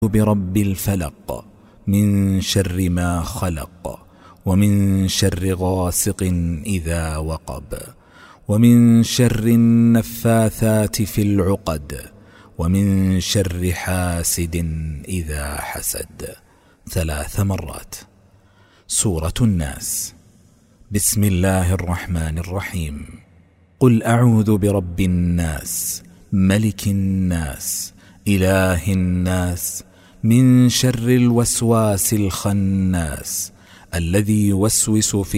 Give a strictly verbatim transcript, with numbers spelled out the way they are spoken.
برب الفلق من شر ما خلق ومن شر غاسق إذا وقب ومن شر النفاثات في العقد ومن شر حاسد إذا حسد. ثلاث مرات. سورة الناس. بسم الله الرحمن الرحيم. قل أعوذ برب الناس ملك الناس إله الناس من شر الوسواس الخناس الذي يوسوس في